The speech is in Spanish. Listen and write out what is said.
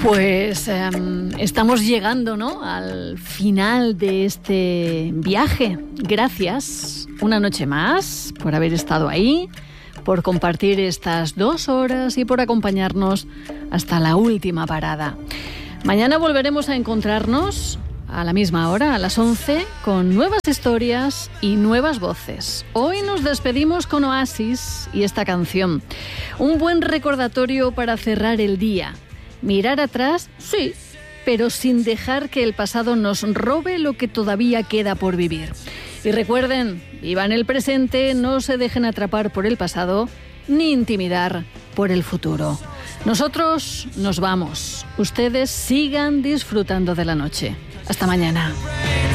Pues estamos llegando, ¿no?, al final de este viaje. Gracias una noche más por haber estado ahí, por compartir estas 2 horas y por acompañarnos hasta la última parada. Mañana volveremos a encontrarnos a la misma hora, a las 11, con nuevas historias y nuevas voces. Hoy nos despedimos con Oasis y esta canción. Un buen recordatorio para cerrar el día. Mirar atrás, sí, pero sin dejar que el pasado nos robe lo que todavía queda por vivir. Y recuerden, vivan el presente, no se dejen atrapar por el pasado, ni intimidar por el futuro. Nosotros nos vamos. Ustedes sigan disfrutando de la noche. Hasta mañana.